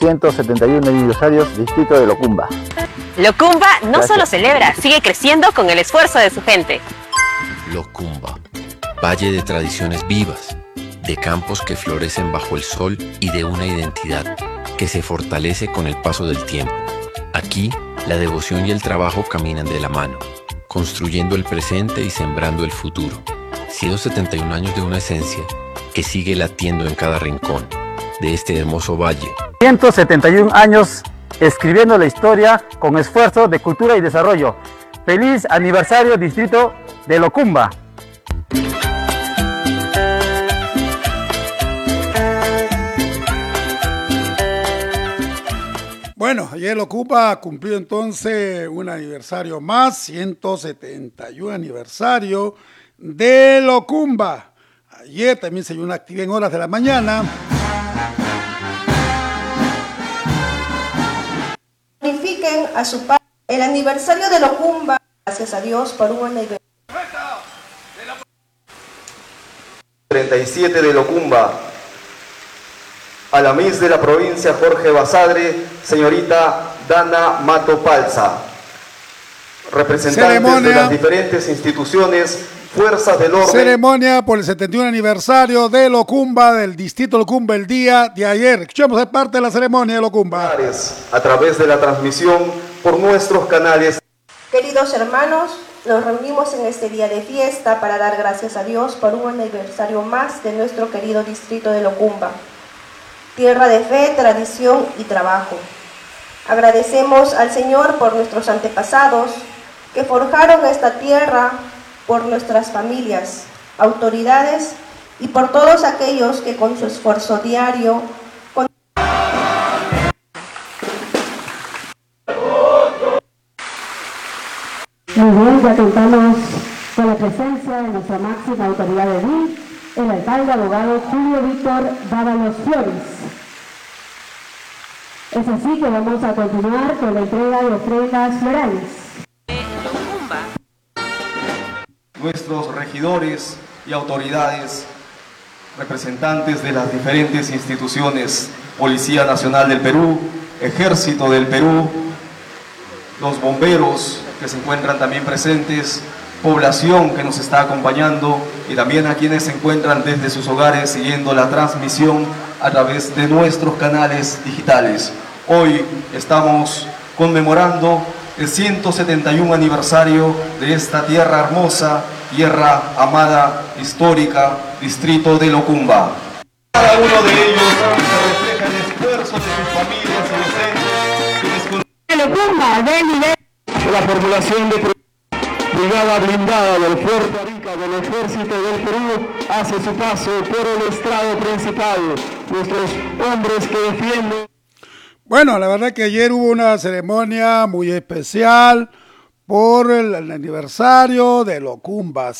171 aniversarios, distrito de Locumba. Locumba no solo celebra, sigue creciendo con el esfuerzo de su gente. Locumba, valle de tradiciones vivas, de campos que florecen bajo el sol y de una identidad que se fortalece con el paso del tiempo. Aquí, la devoción y el trabajo caminan de la mano, construyendo el presente y sembrando el futuro. 171 años de una esencia que sigue latiendo en cada rincón de este hermoso valle. 171 años escribiendo la historia con esfuerzo de cultura y desarrollo. ¡Feliz aniversario, distrito de Locumba! Bueno, ayer Locumba cumplió entonces un aniversario más, 171 aniversario de Locumba. Ayer también se dio una actividad en horas de la mañana. Glorifiquen a su padre el aniversario de Locumba. Gracias a Dios por un aniversario. 37 de Locumba. A la Miss de la provincia Jorge Basadre, señorita Dana Mato Palza. Representantes de las diferentes instituciones, fuerzas del orden. Ceremonia por el 71 aniversario de Locumba, del distrito Locumba, el día de ayer. Escuchamos parte de la ceremonia de Locumba. A través de la transmisión por nuestros canales. Queridos hermanos, nos reunimos en este día de fiesta para dar gracias a Dios por un aniversario más de nuestro querido distrito de Locumba. Tierra de fe, tradición y trabajo. Agradecemos al Señor por nuestros antepasados que forjaron esta tierra, por nuestras familias, autoridades y por todos aquellos que con su esfuerzo diario Muy bien, ya contamos con la presencia de nuestra máxima autoridad de edil, el alcalde abogado Julio Víctor Dávalos Flores. Es así que vamos a continuar con la entrega de ofrendas florales. Nuestros regidores y autoridades, representantes de las diferentes instituciones, Policía Nacional del Perú, Ejército del Perú, los bomberos que se encuentran también presentes, población que nos está acompañando y también a quienes se encuentran desde sus hogares siguiendo la transmisión a través de nuestros canales digitales. Hoy estamos conmemorando el 171 aniversario de esta tierra hermosa, tierra amada, histórica, distrito de Locumba. Cada uno de ellos refleja el esfuerzo de sus familias y docentes. Locumba, de nivel. La formulación de brigada blindada del Fuerte Arica del Ejército del Perú hace su paso por el estrado principal. Nuestros hombres que defienden. Bueno, la verdad que ayer hubo una ceremonia muy especial por el aniversario de Locumba,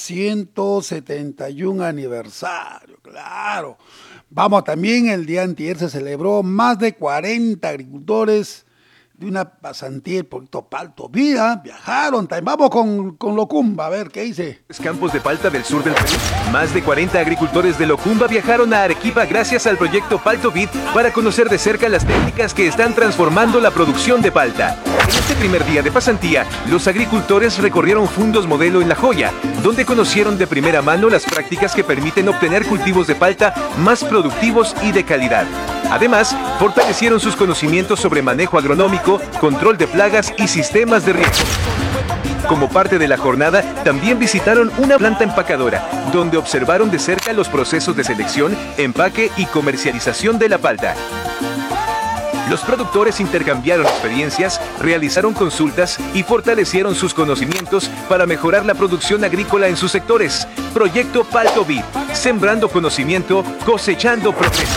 171 aniversario, claro. Vamos, también el día anterior se celebró más de 40 agricultores de una pasantía del proyecto Palto Vida, viajaron, vamos con Locumba, a ver qué dice. Campos de palta del sur del Perú. Más de 40 agricultores de Locumba viajaron a Arequipa gracias al proyecto Palto Vid para conocer de cerca las técnicas que están transformando la producción de palta. En este primer día de pasantía, los agricultores recorrieron fundos modelo en La Joya, donde conocieron de primera mano las prácticas que permiten obtener cultivos de palta más productivos y de calidad. Además, fortalecieron sus conocimientos sobre manejo agronómico, control de plagas y sistemas de riego. Como parte de la jornada, también visitaron una planta empacadora, donde observaron de cerca los procesos de selección, empaque y comercialización de la palta. Los productores intercambiaron experiencias, realizaron consultas y fortalecieron sus conocimientos para mejorar la producción agrícola en sus sectores. Proyecto Palto Vid, sembrando conocimiento, cosechando progreso.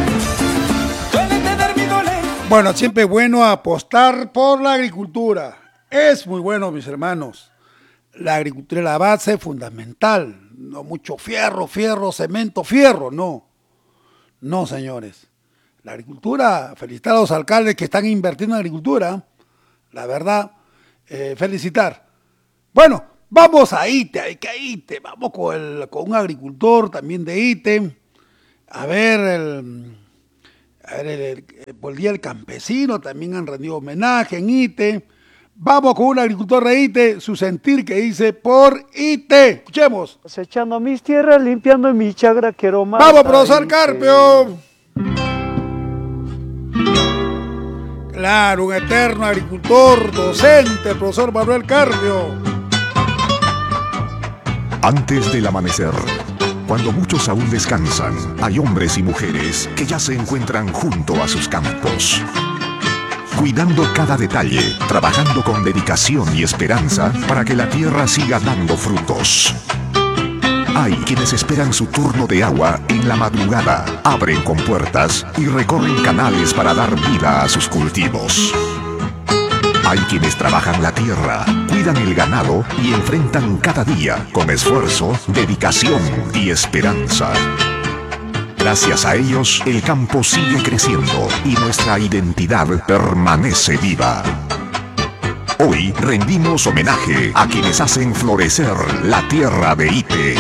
Bueno, siempre es bueno apostar por la agricultura. Es muy bueno, mis hermanos. La agricultura es la base fundamental. No mucho fierro, cemento, fierro, no. No, señores. La agricultura, felicitar a los alcaldes que están invirtiendo en agricultura. La verdad, felicitar. Bueno, vamos a Ite, vamos con un agricultor también de Ite. A ver, A ver, por el Día del Campesino también han rendido homenaje en ITE. Vamos con un agricultor de ITE, su sentir que dice por ITE. Escuchemos. Cosechando mis tierras, limpiando mi chagra, quiero más. ¡Vamos, profesor Carpio! Claro, un eterno agricultor, docente, el profesor Manuel Carpio. Antes del amanecer, cuando muchos aún descansan, hay hombres y mujeres que ya se encuentran junto a sus campos. Cuidando cada detalle, trabajando con dedicación y esperanza para que la tierra siga dando frutos. Hay quienes esperan su turno de agua en la madrugada, abren compuertas y recorren canales para dar vida a sus cultivos. Hay quienes trabajan la tierra, cuidan el ganado y enfrentan cada día con esfuerzo, dedicación y esperanza. Gracias a ellos, el campo sigue creciendo y nuestra identidad permanece viva. Hoy rendimos homenaje a quienes hacen florecer la tierra de ITE.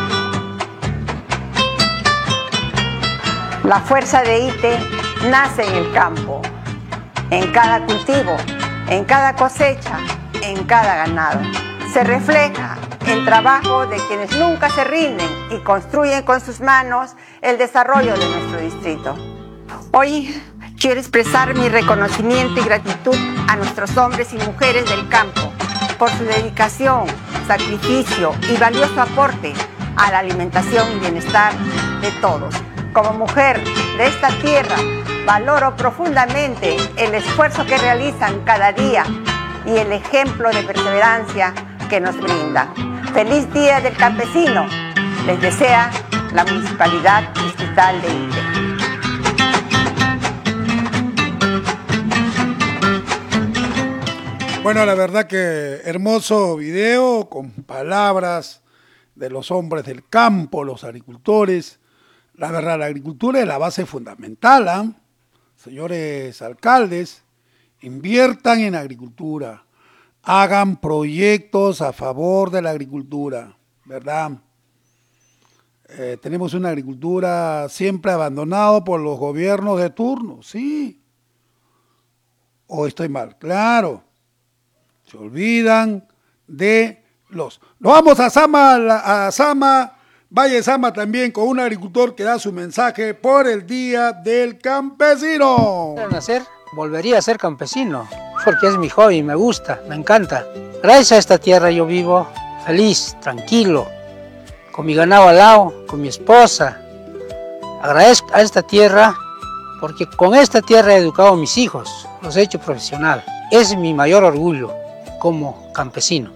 La fuerza de ITE nace en el campo, en cada cultivo, en cada cosecha, en cada ganado. Se refleja el trabajo de quienes nunca se rinden y construyen con sus manos el desarrollo de nuestro distrito. Hoy quiero expresar mi reconocimiento y gratitud a nuestros hombres y mujeres del campo por su dedicación, sacrificio y valioso aporte a la alimentación y bienestar de todos. Como mujer de esta tierra, valoro profundamente el esfuerzo que realizan cada día y el ejemplo de perseverancia que nos brinda. ¡Feliz Día del Campesino! Les desea la Municipalidad Distrital de ITE. Bueno, la verdad que hermoso video con palabras de los hombres del campo, los agricultores. La verdad, la agricultura es la base fundamental, ¿eh? Señores alcaldes, inviertan en agricultura, hagan proyectos a favor de la agricultura, ¿verdad? Tenemos una agricultura siempre abandonada por los gobiernos de turno, sí. ¿O estoy mal? Claro. Se olvidan de los... Nos vamos a Sama, Valle de Sama también, con un agricultor que da su mensaje por el Día del Campesino. Volvería a ser campesino, porque es mi hobby, me gusta, me encanta. Gracias a esta tierra yo vivo feliz, tranquilo, con mi ganado al lado, con mi esposa. Agradezco a esta tierra porque con esta tierra he educado a mis hijos, los he hecho profesional. Es mi mayor orgullo como campesino.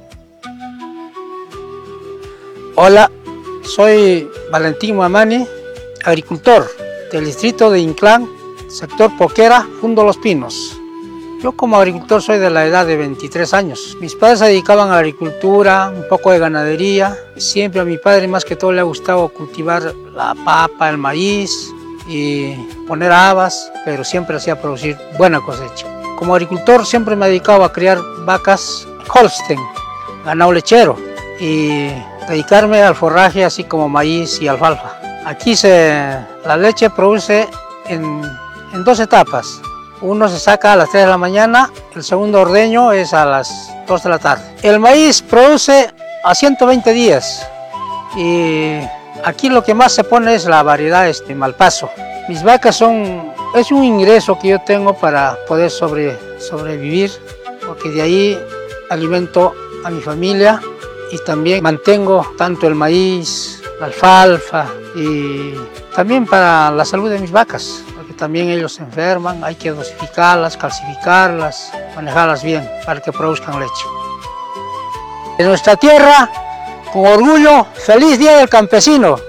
Hola, soy Valentín Mamani, agricultor del distrito de Inclán, sector Poquera, Fundo Los Pinos. Yo como agricultor soy de la edad de 23 años. Mis padres se dedicaban a la agricultura, un poco de ganadería. Siempre a mi padre más que todo le ha gustado cultivar la papa, el maíz y poner habas, pero siempre hacía producir buena cosecha. Como agricultor siempre me he dedicado a criar vacas Holstein, ganado lechero, y dedicarme al forraje así como maíz y alfalfa. Aquí la leche produce en 2 etapas. Uno se saca a las 3 de la mañana, el segundo ordeño es a las 2 de la tarde. El maíz produce a 120 días y aquí lo que más se pone es la variedad malpaso. Mis vacas es un ingreso que yo tengo para poder sobrevivir, porque de ahí alimento a mi familia y también mantengo tanto el maíz, la alfalfa y también para la salud de mis vacas. También ellos se enferman, hay que dosificarlas, calcificarlas, manejarlas bien para que produzcan leche. En nuestra tierra, con orgullo, feliz Día del Campesino.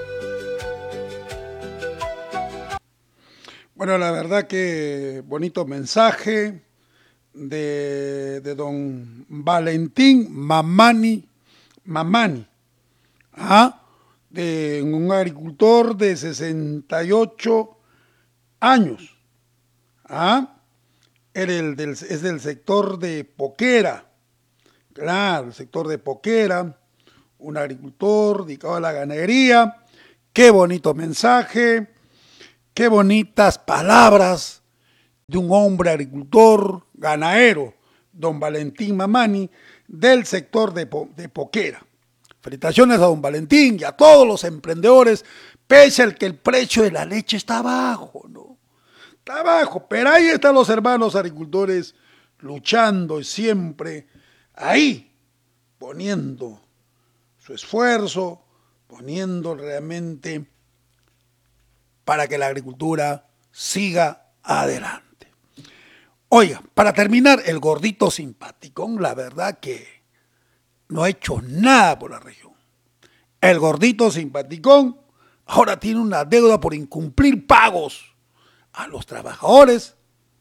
Bueno, la verdad que bonito mensaje de don Valentín Mamani, de un agricultor de 68 años. Es del sector de Poquera. Claro, el sector de Poquera, un agricultor dedicado a la ganadería. Qué bonito mensaje. Qué bonitas palabras de un hombre agricultor ganadero, don Valentín Mamani, del sector de Poquera. Felicitaciones a don Valentín y a todos los emprendedores, pese al que el precio de la leche está bajo, ¿no? Está bajo, pero ahí están los hermanos agricultores luchando y siempre ahí, poniendo su esfuerzo, poniendo realmente para que la agricultura siga adelante. Oiga, para terminar, el gordito simpaticón, la verdad que no ha hecho nada por la región. El gordito simpaticón ahora tiene una deuda por incumplir pagos a los trabajadores.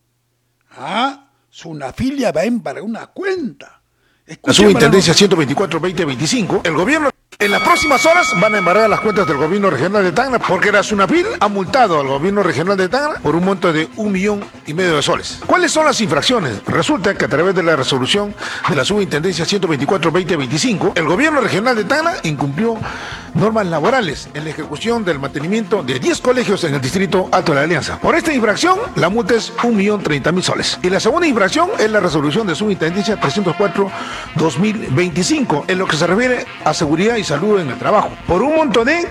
Sunafilia va a embargar una cuenta. La subintendencia 124-2025, el gobierno en las próximas horas van a embargar las cuentas del gobierno regional de Tacna porque la Sunafil ha multado al gobierno regional de Tacna por un monto de 1,5 millones de soles. ¿Cuáles son las infracciones? Resulta que a través de la resolución de la subintendencia 124-2025, el gobierno regional de Tacna incumplió normas laborales en la ejecución del mantenimiento de 10 colegios en el distrito Alto de la Alianza. Por esta infracción, la multa es 1.030.000 soles. Y la segunda infracción es la resolución de subintendencia 304-2025, en lo que se refiere a seguridad y salud en el trabajo, por un monto de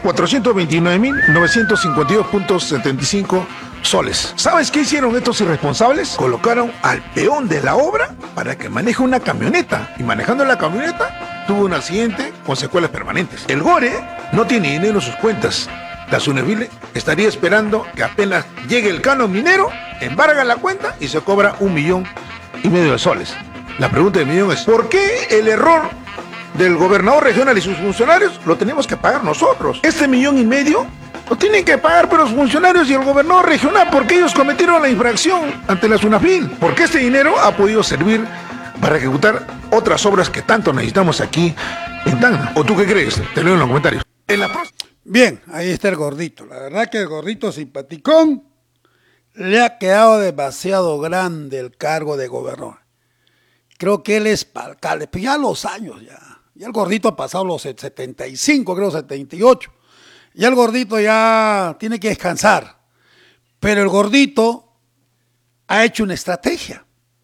429.952.75 soles. ¿Sabes qué hicieron estos irresponsables? Colocaron al peón de la obra para que maneje una camioneta, y manejando la camioneta tuvo un accidente con secuelas permanentes. El GORE no tiene dinero en sus cuentas. La Sunafil estaría esperando que apenas llegue el canon minero, embarga la cuenta y se cobra 1,5 millones de soles. La pregunta del millón es, ¿por qué el error del gobernador regional y sus funcionarios lo tenemos que pagar nosotros? Este 1,5 millones lo tienen que pagar pero los funcionarios y el gobernador regional, porque ellos cometieron la infracción ante la Sunafil, porque este dinero ha podido servir para ejecutar otras obras que tanto necesitamos aquí en Tacna. ¿O tú qué crees? Te leo en los comentarios. Bien, ahí está el gordito. La verdad que el gordito simpaticón le ha quedado demasiado grande el cargo de gobernador. Creo que él es alcalde, pero ya los años ya el gordito ha pasado los 75, creo 78. Ya el gordito ya tiene que descansar. Pero el gordito ha hecho una estrategia.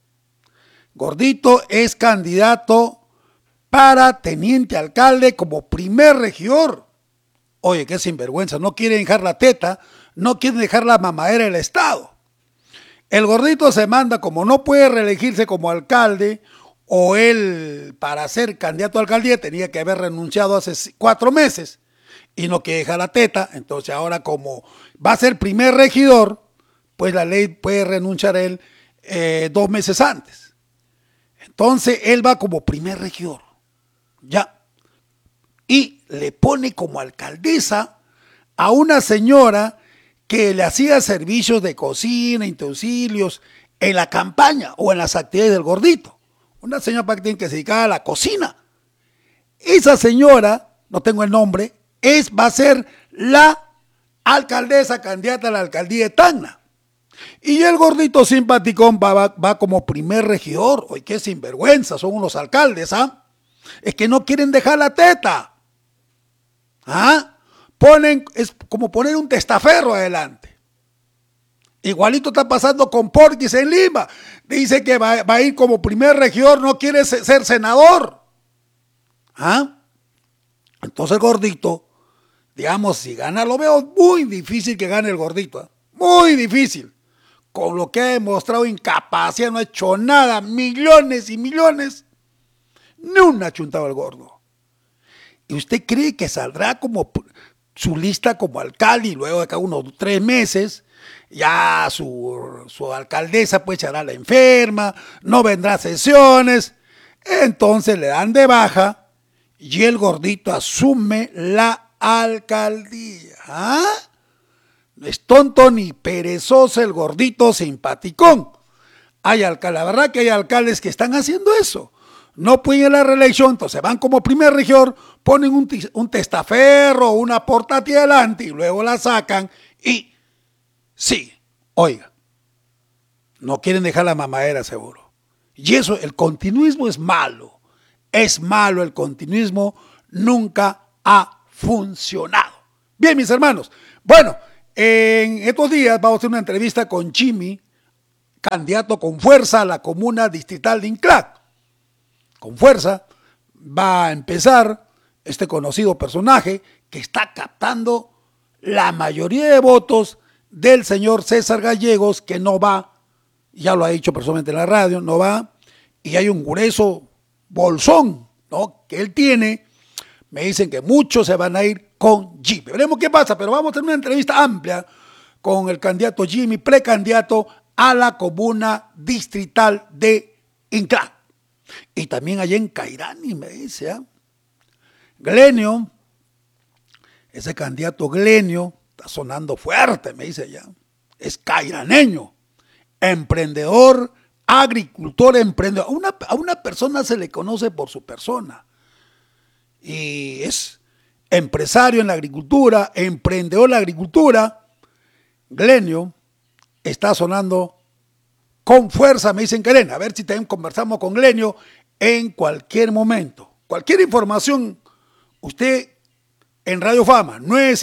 Gordito es candidato para teniente alcalde como primer regidor. Oye, qué sinvergüenza, no quiere dejar la teta, no quiere dejar la mamadera del Estado. El gordito se manda, como no puede reelegirse como alcalde, o él para ser candidato a alcaldía tenía que haber renunciado hace 4 meses y no quiere dejar la teta, entonces ahora como va a ser primer regidor, pues la ley puede renunciar él 2 meses antes. Entonces él va como primer regidor, ya, y le pone como alcaldesa a una señora que le hacía servicios de cocina, utensilios en la campaña o en las actividades del gordito. Una señora que se dedicaba a la cocina. Esa señora, no tengo el nombre, va a ser la alcaldesa candidata a la alcaldía de Tacna. Y el gordito simpaticón va como primer regidor. Oye, qué sinvergüenza, son unos alcaldes, ¿ah? Es que no quieren dejar la teta. Es como poner un testaferro adelante. Igualito está pasando con Porquis en Lima. Dice que va a ir como primer regidor, no quiere ser senador. Entonces el gordito, digamos, si gana, lo veo muy difícil que gane el gordito. Muy difícil. Con lo que ha demostrado incapacidad, no ha hecho nada, millones y millones. Ni una ha chuntado el gordo. ¿Y usted cree que saldrá como su lista como alcalde y luego de cada unos 3 meses ya su alcaldesa pues hará la enferma, no vendrá a sesiones, entonces le dan de baja y el gordito asume la alcaldía? No es tonto ni perezoso el gordito simpaticón. La verdad que hay alcaldes que están haciendo eso. No pueden ir a la reelección, entonces van como primer regidor, ponen un testaferro o una portátil adelante y luego la sacan y sí, oiga, no quieren dejar la mamadera seguro. Y eso, el continuismo es malo el continuismo, nunca ha funcionado. Bien, mis hermanos, bueno, En estos días vamos a hacer una entrevista con Jimmy, candidato con fuerza a la comuna distrital de Inclán. Con fuerza va a empezar este conocido personaje que está captando la mayoría de votos del señor César Gallegos, que no va, ya lo ha dicho personalmente en la radio, no va, y hay un grueso bolsón, ¿no?, que él tiene. Me dicen que muchos se van a ir con Jimmy. Veremos qué pasa, pero vamos a tener una entrevista amplia con el candidato Jimmy, precandidato a la comuna distrital de Inclán. Y también allá en Cairani, me dice, ¿eh? Glenio, ese candidato Glenio, está sonando fuerte, me dice ya. Es cairaneño, emprendedor, agricultor, emprendedor. A una persona se le conoce por su persona. Y es empresario en la agricultura, emprendedor en la agricultura. Glenio está sonando con fuerza, me dicen Karen. A ver si también conversamos con Glenio en cualquier momento. Cualquier información, usted en Radio Fama,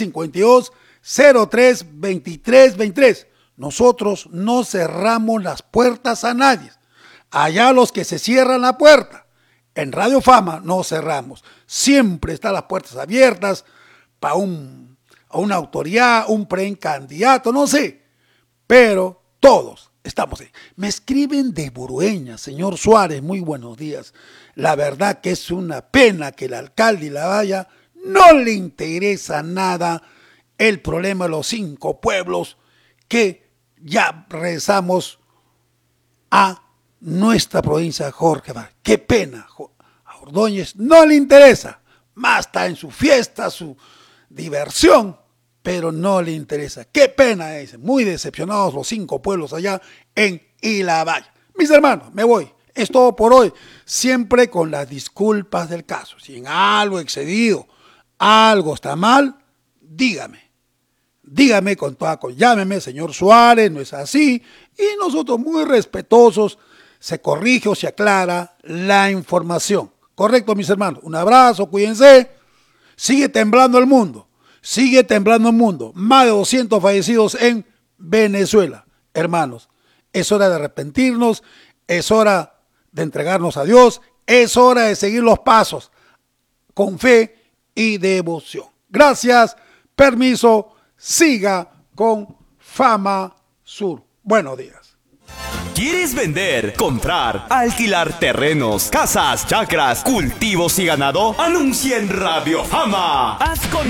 952-03-2323. Nosotros no cerramos las puertas a nadie. Allá los que se cierran la puerta. En Radio Fama no cerramos. Siempre están las puertas abiertas para una autoridad, un precandidato, no sé. Pero todos estamos ahí. Me escriben de Burueña, señor Suárez, muy buenos días. La verdad que es una pena que el alcalde y la valla no le interesa nada el problema de los 5 pueblos que ya regresamos a nuestra provincia de Jorge. Qué pena, a Ordóñez no le interesa, más está en su fiesta, su diversión, pero no le interesa. Qué pena, muy decepcionados los 5 pueblos allá en Ilabaya. Mis hermanos, me voy. Es todo por hoy, siempre con las disculpas del caso. Si en algo he excedido, algo está mal, dígame con toda, llámeme, señor Suárez, no es así, y nosotros muy respetuosos, se corrige o se aclara la información. Correcto, mis hermanos, un abrazo, cuídense, sigue temblando el mundo, más de 200 fallecidos en Venezuela. Hermanos, es hora de arrepentirnos, es hora de entregarnos a Dios, es hora de seguir los pasos con fe y devoción. Gracias, permiso, siga con Fama Sur. Buenos días. ¿Quieres vender, comprar, alquilar terrenos, casas, chacras, cultivos y ganado? Anuncia en Radio Fama. Haz con